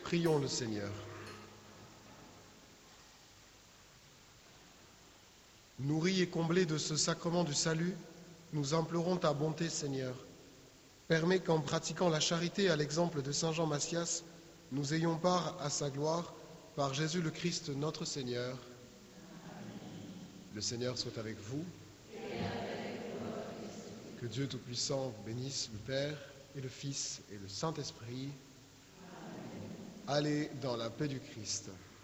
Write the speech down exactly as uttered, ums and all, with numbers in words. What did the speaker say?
Prions le Seigneur. Nourris et comblés de ce sacrement du salut, nous implorons ta bonté, Seigneur. Permets qu'en pratiquant la charité à l'exemple de Saint Jean Massias, nous ayons part à sa gloire par Jésus le Christ, notre Seigneur. Le Seigneur soit avec vous. Que Dieu Tout-Puissant bénisse le Père et le Fils et le Saint-Esprit. Allez dans la paix du Christ.